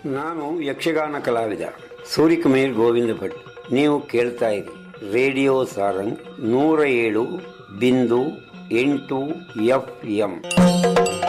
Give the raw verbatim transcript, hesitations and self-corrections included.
ನಾನು ಯಕ್ಷಗಾನ ಕಲಾವಿದ ಸೂರಿಕುಮೇರ್ ಗೋವಿಂದ ಭಟ್. ನೀವು ಕೇಳ್ತಾ ಇರಿ ರೇಡಿಯೋ ಸಾರಂಗ್ ನೂರ ಏಳು ಬಿಂದು ಎಂಟು ಎಫ್ ಎಂ.